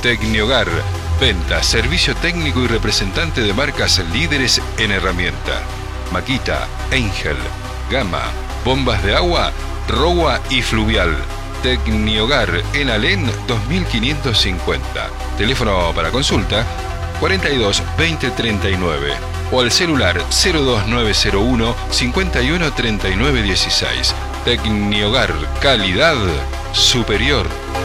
Tecniogar, venta, servicio técnico y representante de marcas líderes en herramienta. Makita, Angel, Gama, bombas de agua, Rowa y Fluvial. Tecniogar en Alén 2550. Teléfono para consulta 42 20 39 o al celular 02901 51 39 16. Tecniogar, calidad superior.